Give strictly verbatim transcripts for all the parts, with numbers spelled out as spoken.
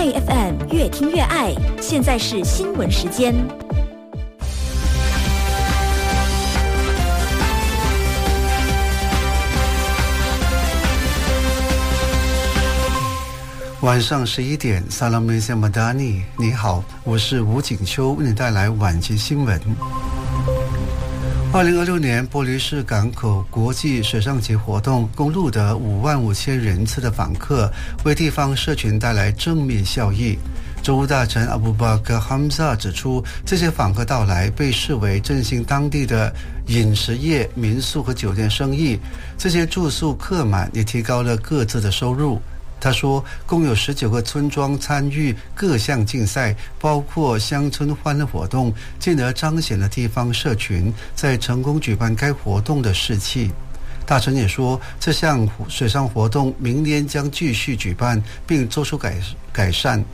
爱 F M 越听越爱，现在是新闻时间。 晚上十一点，萨拉梅塞马达尼，你好，我是吴景秋，为你带来晚间新闻。二零二六年玻璃市港口国际水上节活动共录得五万五千人次的访客，为地方社群带来正面效益。州务大臣阿布巴克·哈姆萨指出，这些访客到来被视为振兴当地的饮食业、民宿和酒店生意，这些住宿客满也提高了各自的收入。他说，共有十九个村庄参与各项竞赛，包括乡村欢乐活动，进而彰显了地方社群在成功举办该活动的士气。大臣也说，这项水上活动明年将继续举办，并做出改改善。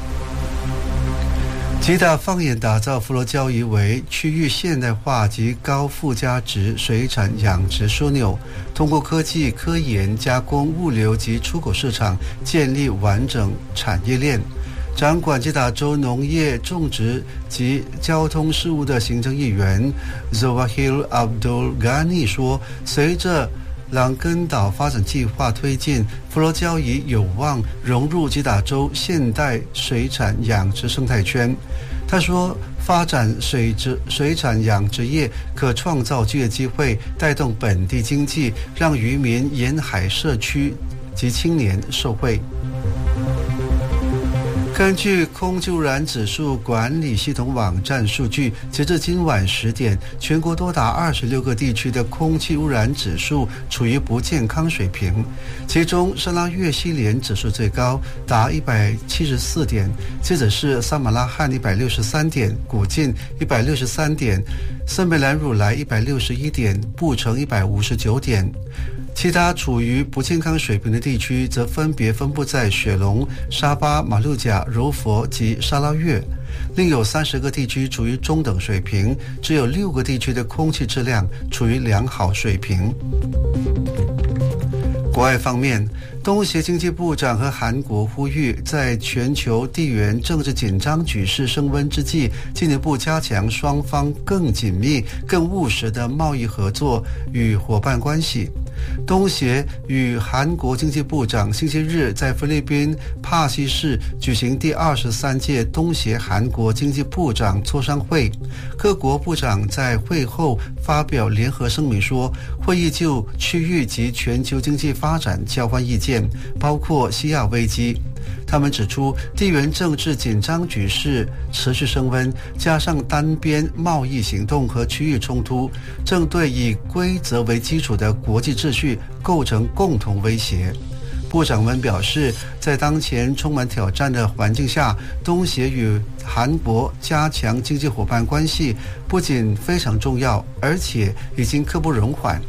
吉打放眼打造佛罗交易为区域现代化及高附加值水产养殖枢纽，通过科技、科研、加工、物流及出口市场建立完整产业链。掌管吉打州农业、种植及交通事务的行政议员 Zawahir Abdul Ghani 说，随着朗根岛发展计划推进，佛罗交易有望融入吉打州现代水产养殖生态圈。他说，发展水质水产养殖业可创造就业机会，带动本地经济，让渔民、沿海社区及青年受惠。根据空气污染指数管理系统网站数据，截至今晚十点，全国多达二十六个地区的空气污染指数处于不健康水平，其中沙拉越西连指数最高，达一百七十四点，接着是萨马拉罕一百六十三点，古晋一百六十三点，圣贝兰汝莱一百六十一点，布城一百五十九点。其他处于不健康水平的地区则分别分布在雪隆、沙巴、马六甲、柔佛及沙拉越，另有三十个地区处于中等水平，只有六个地区的空气质量处于良好水平。国外方面，东协经济部长和韩国呼吁，在全球地缘政治紧张局势升温之际，进一步加强双方更紧密、更务实的贸易合作与伙伴关系。东协与韩国经济部长星期日在菲律宾帕西市举行第二十三届东协韩国经济部长磋商会，各国部长在会后发表联合声明说，会议就区域及全球经济发展交换意见，包括西亚危机。他们指出，地缘政治紧张局势持续升温，加上单边贸易行动和区域冲突，正对以规则为基础的国际秩序构成共同威胁。部长们表示，在当前充满挑战的环境下，东协与韩国加强经济伙伴关系不仅非常重要，而且已经刻不容缓。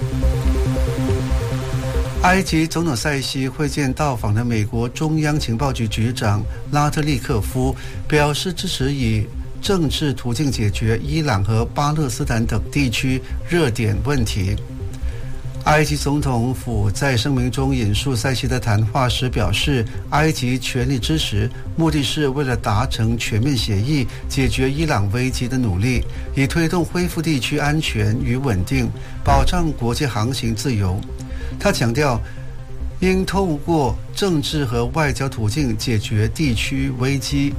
埃及总统塞西会见到访的美国中央情报局局长拉特利克夫，表示支持以政治途径解决伊朗和巴勒斯坦等地区热点问题。埃及总统府在声明中引述塞西的谈话时表示，埃及全力支持，目的是为了达成全面协议，解决伊朗危机的努力，以推动恢复地区安全与稳定，保障国际航行自由。他强调，应透过政治和外交途径解决地区危机。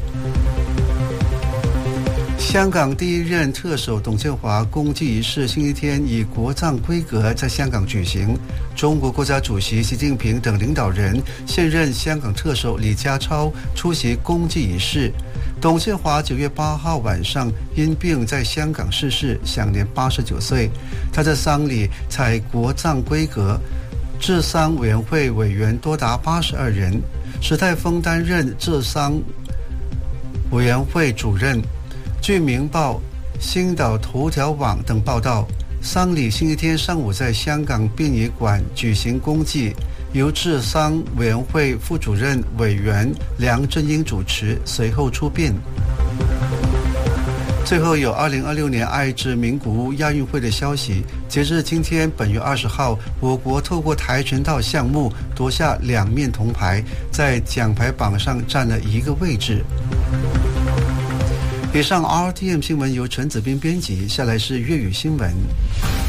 香港第一任特首董建华公祭仪式星期天以国葬规格在香港举行，中国国家主席习近平等领导人、现任香港特首李家超出席公祭仪式。董建华九月八号晚上因病在香港逝世，享年八十九岁。他在丧礼采国葬规格，治丧委员会委员多达八十二人，史泰峰担任治丧委员会主任。据《明报》、星岛头条网等报道，丧礼星期天上午在香港殡仪馆举行公祭，由治丧委员会副主任委员梁振英主持，随后出殡。 最后有二零二六年爱知名古屋亚运会的消息。截至今天，本月二十号，我国透过跆拳道项目夺下两面铜牌，在奖牌榜上占了一个位置。以上 R T M 新闻由陈子斌编辑，下来是粤语新闻。